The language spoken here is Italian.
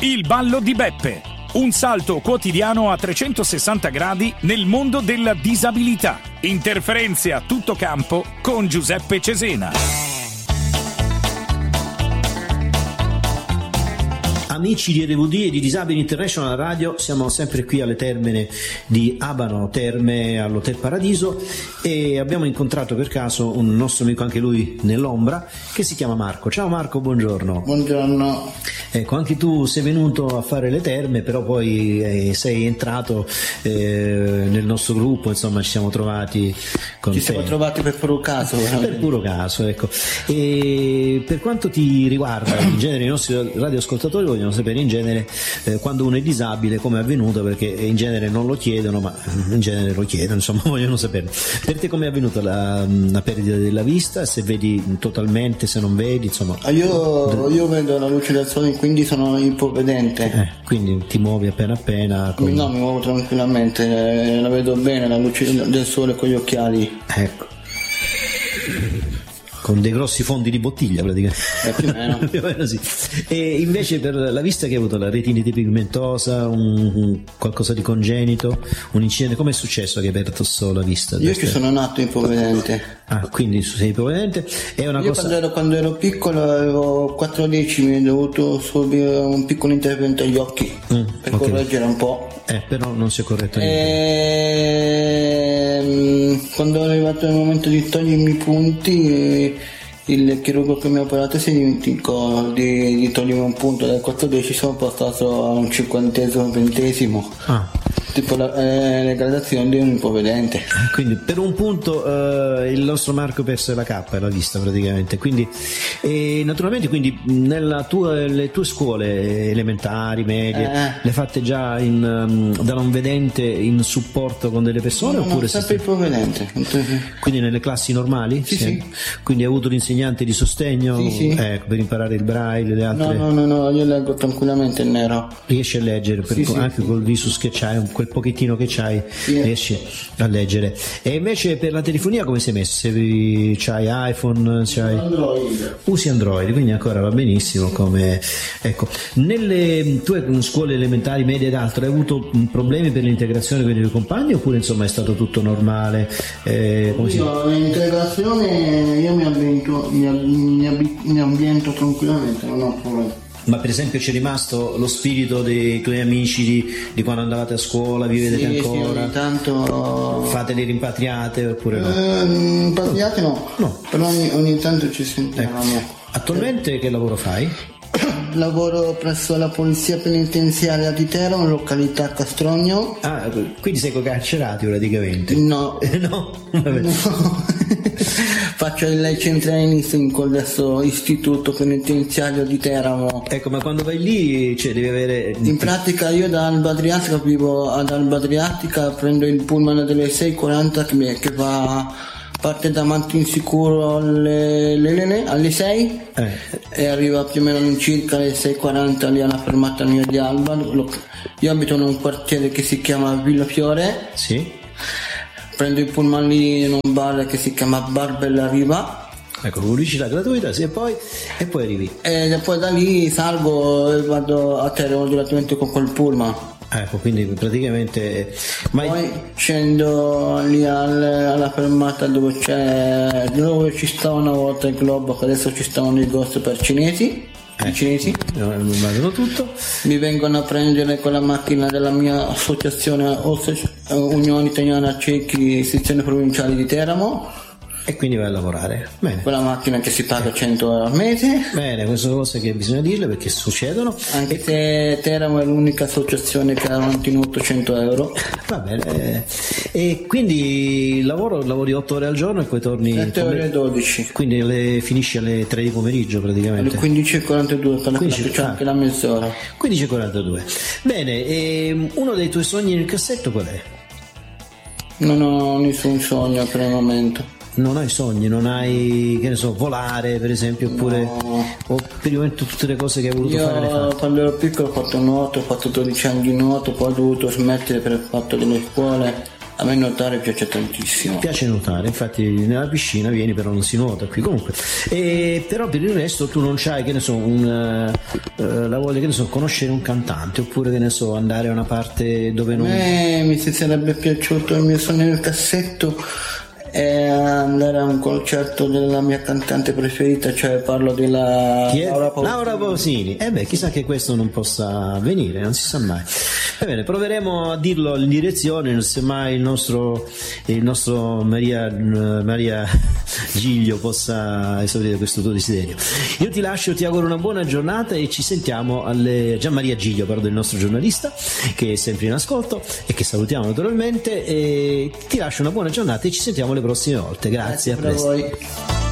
Il ballo di Beppe. Un salto quotidiano a 360 gradi nel mondo della disabilità. Interferenze a tutto campo con Giuseppe Cesena. Amici di RVD e di Disabili International Radio, siamo sempre qui alle terme di Abano Terme all'Hotel Paradiso e abbiamo incontrato per caso un nostro amico, anche lui nell'ombra, che si chiama Marco. Ciao Marco, buongiorno. Buongiorno. Ecco, anche tu sei venuto a fare le terme, però poi sei entrato nel nostro gruppo, insomma ci siamo trovati con te. Ci siamo trovati per puro caso. Per puro caso, ecco. E per quanto ti riguarda, in genere i nostri radioascoltatori vogliono sapere in genere quando uno è disabile come è avvenuto, perché in genere non lo chiedono, ma in genere lo chiedono, insomma vogliono sapere. Per te come è avvenuta la perdita della vista, se vedi totalmente, se non vedi, insomma. Io vedo la luce del sole, quindi sono ipovedente. Quindi ti muovi appena con... No, mi muovo tranquillamente, la vedo bene la luce del sole con gli occhiali. Ecco. Con dei grossi fondi di bottiglia praticamente. Più o meno. Più o meno sì. E invece per la vista che hai avuto, la retinite pigmentosa, qualcosa di congenito, un incidente, come è successo che hai perso la vista? Io ci sono nato ipovedente. Ah, quindi sei ipovedente? È una cosa... quando ero piccolo, avevo 4 decimi, ho dovuto subire un piccolo intervento agli occhi per correggere un po'. Però non si è corretto niente. Quando è arrivato il momento di togliermi i punti, il chirurgo che mi ha operato si dimenticò di togliermi un punto. Dal 14 sono passato a un 50esimo, 20esimo. Tipo le gradazioni di un ipovedente. Quindi per un punto il nostro Marco perse la cappa e la vista praticamente. Quindi naturalmente, quindi le tue scuole elementari, medie, le hai fatte già da non vedente in supporto con delle persone? No, oppure sempre ipovedente. Quindi nelle classi normali? Sì. Quindi hai avuto l'insegnante di sostegno? Sì. Per imparare il braille, le altre? No, io leggo tranquillamente il nero. Riesci a leggere anche col visus che c'hai, quel pochettino che c'hai, riesci a leggere. E invece per la telefonia come sei messo? C'hai iPhone? Android. Usi Android, quindi ancora va benissimo. Ecco, nelle tue scuole elementari, medie ed altro hai avuto problemi per l'integrazione con i tuoi compagni, oppure insomma è stato tutto normale? L'integrazione io mi ambiento tranquillamente, non ho problemi. Ma per esempio c'è rimasto lo spirito dei tuoi amici di quando andavate a scuola, vi vedete ancora? Sì, ogni tanto... Fate le rimpatriate oppure no? Rimpatriate no, però ogni tanto ci sentiamo. Attualmente che lavoro fai? Lavoro presso la polizia penitenziaria di Teramo, località Castrogno. Quindi sei coi carcerati praticamente? No. No? Vabbè. No. Faccio il licenziamento in questo istituto penitenziario di Teramo. Ecco, ma quando vai lì, devi avere... In pratica io da Alba Adriatica vivo ad Alba Adriatica, prendo il pullman delle 6:40 che parte da Mantinsicuro alle 6 e arriva più o meno circa alle 6:40 lì alla fermata mia di Alba. Io abito in un quartiere che si chiama Villa Fiore. Sì. Prendo il pullman lì in un bar che si chiama Bar Bella Riva. Ecco, pubblicità gratuita, sì, e poi arrivi. E poi da lì salgo e vado a Teramo direttamente con quel pullman. Ecco, quindi praticamente... Poi scendo lì alla fermata dove ci sta una volta il Globo, che adesso ci sta un negozio per cinesi. I cinesi immagino tutto. Mi vengono a prendere con la macchina della mia associazione Unione Italiana Ciechi sezione provinciale di Teramo. E quindi vai a lavorare. Bene. Quella macchina che si paga 100 euro al mese. Bene, queste cose che bisogna dirle perché succedono. Anche se Teramo è l'unica associazione che ha mantenuto 100 euro. Va bene. E quindi lavori 8 ore al giorno e poi torni 7 ore e 12. Quindi finisci alle 3 di pomeriggio praticamente. Alle 15:42 per la c'è anche la mezz'ora. 15:42. Bene, e uno dei tuoi sogni nel cassetto qual è? Non ho nessun sogno per il momento. Non hai sogni, non hai, che ne so, volare per esempio, oppure no. O per il momento tutte le cose che hai voluto fare le fai? Quando ero piccolo ho fatto nuoto, ho fatto 12 anni di nuoto, poi ho dovuto smettere per il fatto delle scuole. A me nuotare piace tantissimo. Piace nuotare, infatti nella piscina vieni, però non si nuota qui comunque. Però per il resto tu non c'hai, che ne so, la voglia, che ne so, conoscere un cantante, oppure che ne so, andare a una parte dove non... mi sarebbe piaciuto, il mio sogno nel cassetto è andare a un concerto della mia cantante preferita, cioè parlo della Laura Pausini. Chissà che questo non possa avvenire, non si sa mai. Va bene, proveremo a dirlo in direzione, semmai il nostro Maria Giglio possa esaudire questo tuo desiderio. Io ti lascio, ti auguro una buona giornata e ci sentiamo Gianmaria Giglio, il nostro giornalista che è sempre in ascolto e che salutiamo naturalmente, e ti lascio una buona giornata e ci sentiamo le prossime volte. Grazie, a presto. Voi.